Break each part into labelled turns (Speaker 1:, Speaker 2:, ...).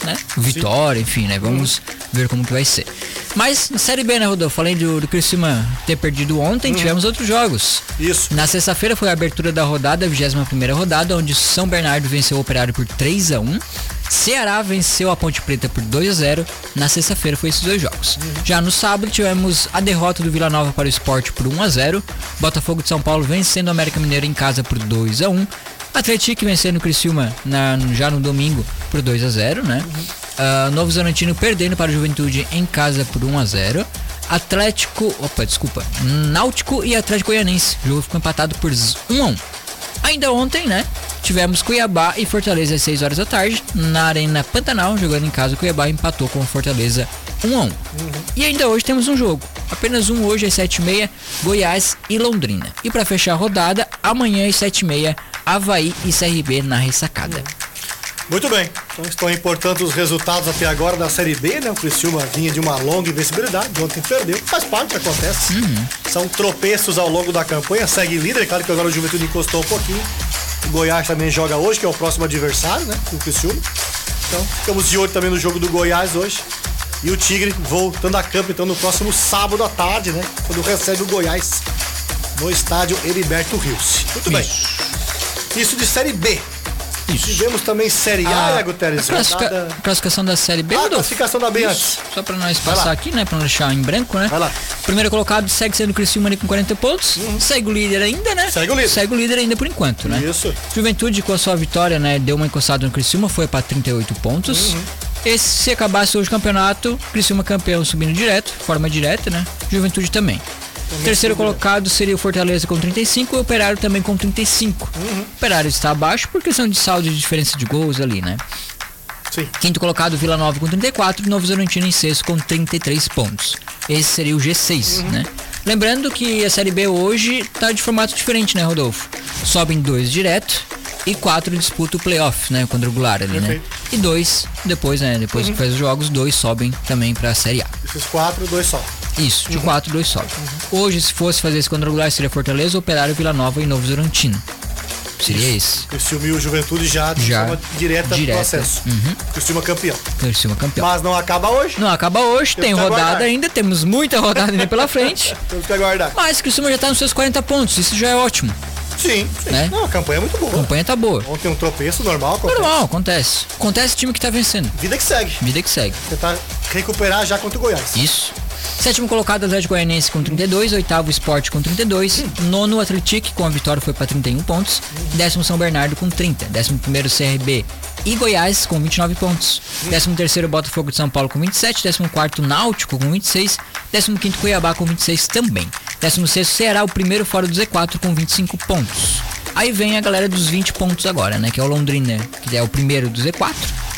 Speaker 1: né? Vitória, enfim, né? Vamos ver como que vai ser. Mas na Série B, né, Rodolfo? Além do Criciúma ter perdido ontem, tivemos outros jogos.
Speaker 2: Isso.
Speaker 1: Na sexta-feira foi a abertura da rodada, a 21ª rodada, onde São Bernardo venceu o Operário por 3-1. Ceará venceu a Ponte Preta por 2-0. Na sexta-feira foi esses dois jogos. Já no sábado tivemos a derrota do Vila Nova para o Sport por 1-0. Botafogo de São Paulo vencendo o América Mineiro em casa por 2-1. Atlético vencendo o Criciúma já no domingo por 2-0, né? Novo Horizontino perdendo para a Juventude em casa por 1-0. Náutico e Atlético Goianiense. O jogo ficou empatado por 1-1. Ainda ontem, né? Tivemos Cuiabá e Fortaleza às 6 horas da tarde na Arena Pantanal, jogando em casa. O Cuiabá empatou com o Fortaleza 1-1. E ainda hoje temos um jogo, apenas um hoje às 7h30, Goiás e Londrina. E para fechar a rodada, amanhã às 7h30, Avaí e CRB na ressacada.
Speaker 2: Muito bem, então estão importantes os resultados até agora da Série B, né? O Criciúma vinha de uma longa invencibilidade, ontem perdeu, faz parte, acontece. São tropeços ao longo da campanha, segue líder, claro que agora o Juventude encostou um pouquinho. O Goiás também joga hoje, que é o próximo adversário, né? O Criciúma. Então, ficamos de olho também no jogo do Goiás hoje. E o Tigre voltando a campo, então, no próximo sábado à tarde, né? Quando recebe o Goiás no estádio Heriberto Rios. Muito bem. Isso de Série B.
Speaker 1: Isso.
Speaker 2: Tivemos também Série A, Guterres.
Speaker 1: Classificação da Série B.
Speaker 2: Classificação da B antes.
Speaker 1: Só pra nós passar aqui, né? Pra não deixar em branco, né?
Speaker 2: Vai lá.
Speaker 1: Primeiro colocado segue sendo o Criciúma ali com 40 pontos. Segue o líder ainda, né? Segue o líder ainda por enquanto, né?
Speaker 2: Isso.
Speaker 1: Juventude com a sua vitória, né? Deu uma encostada no Criciúma, foi pra 38 pontos. Se acabasse hoje o campeonato, Criciúma campeão subindo direto, forma direta, né? Juventude também. Terceiro colocado seria o Fortaleza com 35 e o Operário também com 35. O Operário está abaixo por questão de saldo de diferença de gols ali, né?
Speaker 2: Sim.
Speaker 1: Quinto colocado, Vila Nova com 34 e Novo Horizontino em sexto com 33 pontos. Esse seria o G6, né? Lembrando que a Série B hoje tá de formato diferente, né, Rodolfo? Sobem 2 direto e 4 disputam o playoff, né, o quadrangular ali, né? E 2 depois, né, depois que faz os jogos, 2 sobem também pra Série A.
Speaker 2: Esses 4, 2 sobem.
Speaker 1: Isso, de 4, 2 sobem. Hoje, se fosse fazer esse quadrangular, seria Fortaleza, Operário, Vila Nova e Novo Horizontino. Seria esse.
Speaker 2: Criciúma e o Juventude já de forma direta pro acesso. Criciúma campeão. Mas não acaba hoje.
Speaker 1: Não acaba hoje, tem rodada ainda, temos muita rodada ainda pela frente.
Speaker 2: Temos que aguardar.
Speaker 1: Mas Criciúma já tá nos seus 40 pontos, isso já é ótimo.
Speaker 2: Sim.
Speaker 1: Né?
Speaker 2: Não, a campanha é muito boa.
Speaker 1: A campanha tá boa.
Speaker 2: Ontem um tropeço normal
Speaker 1: acontece. Acontece o time que tá vencendo.
Speaker 2: Vida que segue. Tentar recuperar já contra o Goiás.
Speaker 1: Isso. Sétimo colocado, Atlético Goianiense com 32, oitavo Sport com 32, nono Atlético com a vitória foi para 31 pontos, décimo São Bernardo com 30, décimo primeiro CRB e Goiás com 29 pontos, décimo terceiro Botafogo de São Paulo com 27, décimo quarto Náutico com 26, décimo quinto Cuiabá com 26 também, décimo sexto Ceará, o primeiro fora do Z4 com 25 pontos. Aí vem a galera dos 20 pontos agora, né, que é o Londrina, que é o primeiro do Z4.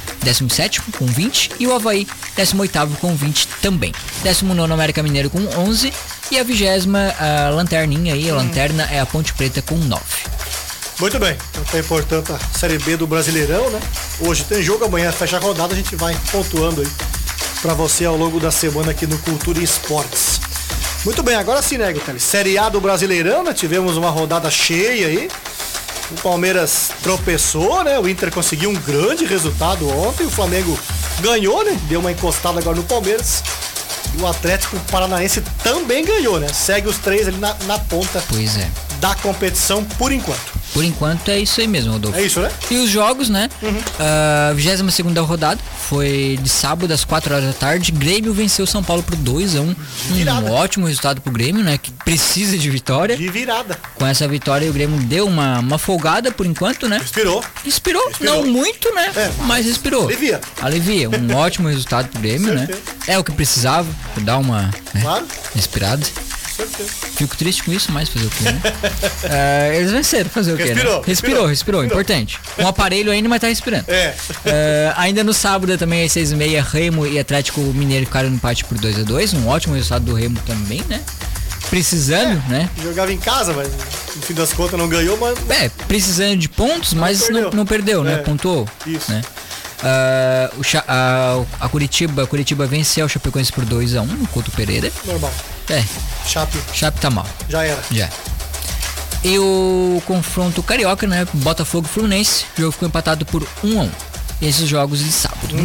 Speaker 1: 17º com 20 e o Avaí 18º com 20 também. 19º América Mineiro com 11 e a 20ª a lanterninha aí, a lanterna é a Ponte Preta com 9.
Speaker 2: Muito bem, então tá importante a Série B do Brasileirão, né? Hoje tem jogo, amanhã fecha a rodada, a gente vai pontuando aí pra você ao longo da semana aqui no Cultura e Esportes. Muito bem, agora sim, né, Guilherme? Série A do Brasileirão, né? Tivemos uma rodada cheia aí. O Palmeiras tropeçou, né? O Inter conseguiu um grande resultado ontem. O Flamengo ganhou, né? Deu uma encostada agora no Palmeiras. E o Atlético Paranaense também ganhou, né? Segue os 3 ali na ponta da competição por enquanto.
Speaker 1: Por enquanto é isso aí mesmo, Rodolfo.
Speaker 2: É isso, né?
Speaker 1: E os jogos, né? A 22ª rodada foi de sábado às 4 horas da tarde. Grêmio venceu São Paulo por 2-1. Um ótimo resultado pro Grêmio, né? Que precisa de vitória.
Speaker 2: De virada.
Speaker 1: Com essa vitória o Grêmio deu uma folgada por enquanto, né? Respirou. Não muito, né? Mas respirou. Alivia. Um ótimo resultado pro Grêmio, né? É o que precisava, dar uma respirada. Fico triste com isso, mas fazer o quê, né? Eles venceram, fazer o quê, né? Respirou, importante. Um aparelho ainda, mas tá respirando. Ainda no sábado também, às 6h30, Remo e Atlético Mineiro ficaram no empate por 2-2. Um ótimo resultado do Remo também, né? Precisando, né?
Speaker 2: Jogava em casa, mas no fim das contas não ganhou, mas...
Speaker 1: precisando de pontos, mas não perdeu, né? Pontuou.
Speaker 2: Isso.
Speaker 1: Né? A Curitiba venceu o Chapecoense por 2-1 no Couto Pereira.
Speaker 2: Normal.
Speaker 1: Chape tá mal.
Speaker 2: Já era.
Speaker 1: E o confronto carioca, né? Botafogo e Fluminense. O jogo ficou empatado por 1-1. Esses jogos de sábado.